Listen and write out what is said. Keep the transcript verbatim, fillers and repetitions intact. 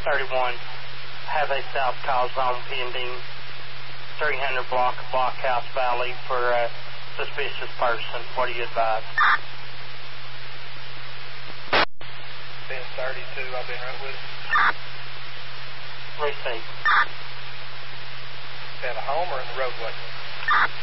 thirty-one, have a south call zone pending, three hundred block of Blockhouse Valley for a suspicious person. What do you advise? Ben thirty-two, I've been right with you. Receive. At a home or in the roadway?